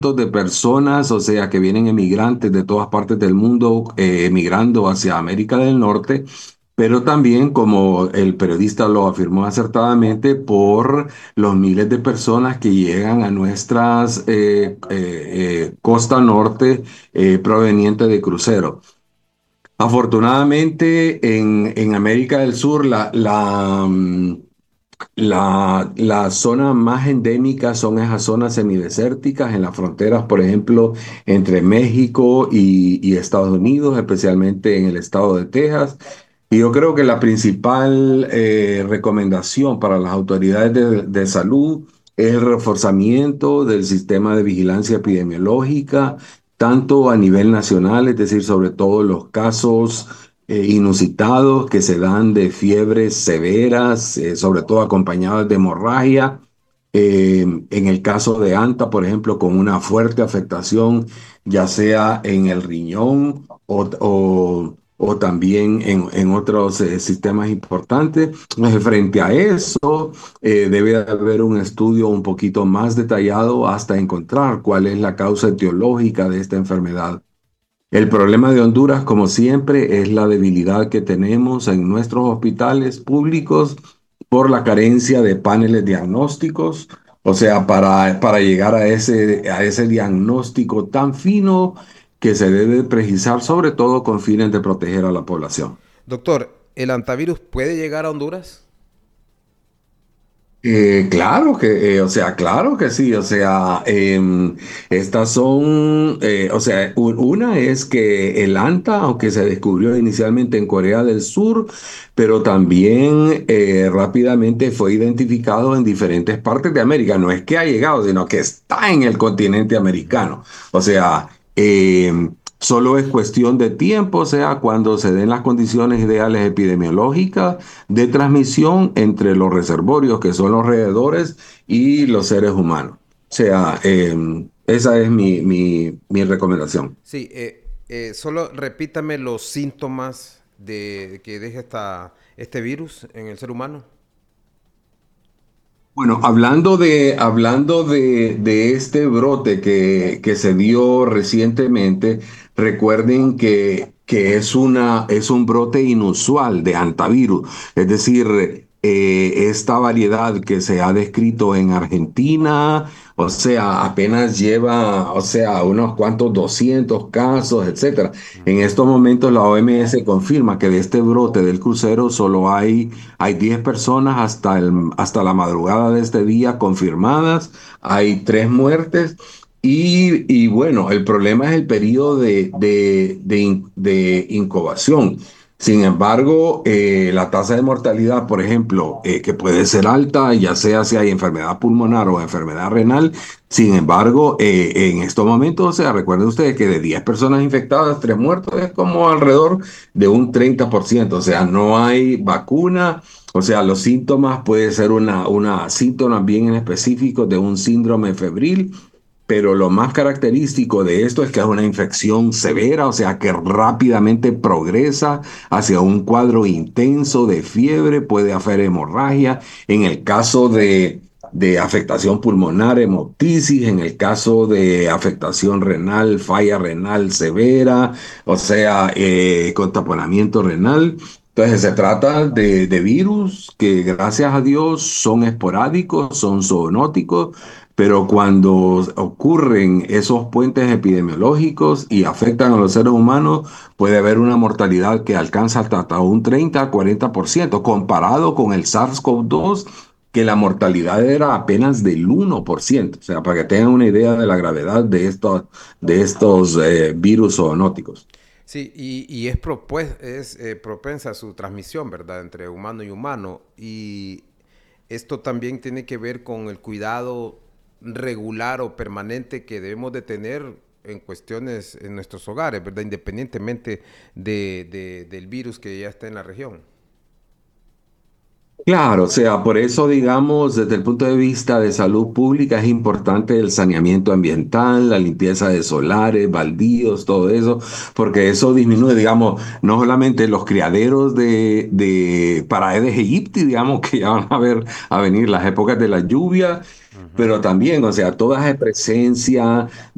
de personas, o sea, que vienen emigrantes de todas partes del mundo, emigrando hacia América del Norte, pero también, como el periodista lo afirmó acertadamente, por los miles de personas que llegan a nuestras costa norte provenientes de crucero. Afortunadamente, en América del Sur, la zona más endémica son esas zonas semidesérticas en las fronteras, por ejemplo, entre México y Estados Unidos, especialmente en el estado de Texas. Y yo creo que la principal recomendación para las autoridades de salud es el reforzamiento del sistema de vigilancia epidemiológica, tanto a nivel nacional, es decir, sobre todo los casos inusitados que se dan de fiebres severas, sobre todo acompañadas de hemorragia. En el caso de Anta, por ejemplo, con una fuerte afectación, ya sea en el riñón o también en otros sistemas importantes. Frente a eso, debe haber un estudio un poquito más detallado hasta encontrar cuál es la causa etiológica de esta enfermedad. El problema de Honduras, como siempre, es la debilidad que tenemos en nuestros hospitales públicos por la carencia de paneles diagnósticos, o sea, para llegar a ese diagnóstico tan fino que se debe precisar, sobre todo con fines de proteger a la población. Doctor, ¿el antivirus puede llegar a Honduras? Claro que, o sea, claro que sí, o sea, estas son, o sea, una es que el ANTA, aunque se descubrió inicialmente en Corea del Sur, pero también rápidamente fue identificado en diferentes partes de América. No es que ha llegado, sino que está en el continente americano. O sea, solo es cuestión de tiempo, o sea, cuando se den las condiciones ideales epidemiológicas de transmisión entre los reservorios, que son los roedores, y los seres humanos. O sea, esa es mi recomendación. Sí, solo repítame los síntomas de que deja este virus en el ser humano. Bueno, hablando de este brote que se dio recientemente, recuerden que es un brote inusual de antivirus. Es decir, esta variedad que se ha descrito en Argentina, o sea, apenas lleva, o sea, unos cuantos 200 casos, etcétera. En Ujú. estos momentos la OMS confirma que de este brote del crucero solo hay 10 personas hasta la madrugada de este día confirmadas, hay 3 muertes y bueno, el problema es el periodo de incubación. Sin embargo, la tasa de mortalidad, por ejemplo, que puede ser alta, ya sea si hay enfermedad pulmonar o enfermedad renal, sin embargo, en estos momentos, o sea, recuerden ustedes que de 10 personas infectadas, 3 muertos es como alrededor de un 30%, o sea, no hay vacuna, o sea, los síntomas puede ser una síntomas bien específicos de un síndrome febril, pero lo más característico de esto es que es una infección severa, o sea, que rápidamente progresa hacia un cuadro intenso de fiebre, puede haber hemorragia. En el caso de afectación pulmonar, hemoptisis, en el caso de afectación renal, falla renal severa, o sea, con taponamiento renal. Entonces se trata de virus que gracias a Dios son esporádicos, son zoonóticos, pero cuando ocurren esos puentes epidemiológicos y afectan a los seres humanos, puede haber una mortalidad que alcanza hasta un 30 a 40%, comparado con el SARS-CoV-2, que la mortalidad era apenas del 1%. O sea, para que tengan una idea de la gravedad de estos virus zoonóticos. Sí, y es propensa a su transmisión, ¿verdad? Entre humano y humano. Y esto también tiene que ver con el cuidado regular o permanente que debemos de tener en cuestiones en nuestros hogares, ¿verdad? Independientemente del virus que ya está en la región. Claro, o sea, por eso, digamos, desde el punto de vista de salud pública es importante el saneamiento ambiental, la limpieza de solares, baldíos, todo eso, porque eso disminuye, digamos, no solamente los criaderos de para Aedes aegypti, digamos, que ya van a venir las épocas de la lluvia, Ujú. pero también, o sea, toda esa presencia